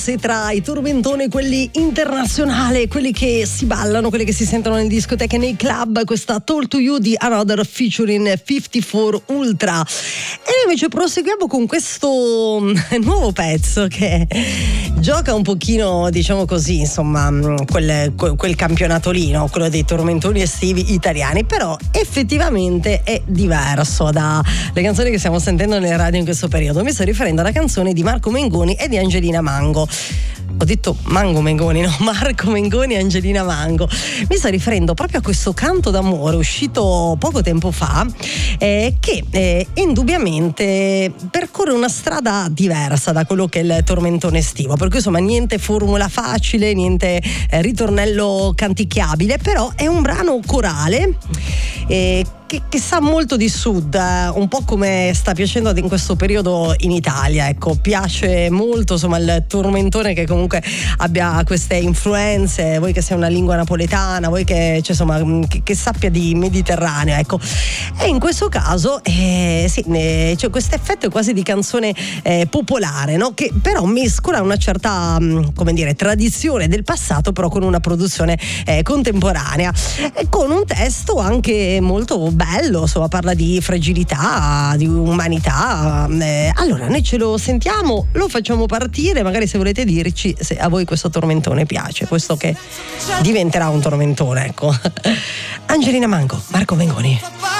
forse tra i tormentoni, quelli internazionali, quelli che si ballano, quelli che si sentono nelle discoteche, nei club, questa Talk to You di Another featuring 54 Ultra. E noi invece proseguiamo con questo nuovo pezzo che gioca un pochino, diciamo così, insomma, quel campionato lì, no? Quello dei tormentoni estivi italiani, però effettivamente è diverso dalle canzoni che stiamo sentendo nelle radio in questo periodo. Mi sto riferendo alla canzone di Marco Mengoni e di Angelina Mango. Ho detto Mango Mengoni, no? Marco Mengoni e Angelina Mango. Mi sto riferendo proprio a questo canto d'amore uscito poco tempo fa, che indubbiamente percorre una strada diversa da quello che è il tormentone estivo, per cui insomma niente formula facile, niente ritornello canticchiabile, però è un brano corale che sa molto di sud, un po' come sta piacendo in questo periodo in Italia. Ecco, piace molto insomma il tormentone che comunque abbia queste influenze, vuoi che sia una lingua napoletana, vuoi che, cioè, insomma, che sappia di Mediterraneo, ecco. E in questo caso sì, c'è questo effetto quasi di canzone popolare, no? Che però mescola una certa come dire tradizione del passato, però con una produzione contemporanea, con un testo anche molto bello, insomma, parla di fragilità, di umanità. Allora noi ce lo sentiamo, lo facciamo partire, magari se volete dirci se a voi questo tormentone piace, questo che diventerà un tormentone, ecco. Angelina Mango, Marco Mengoni.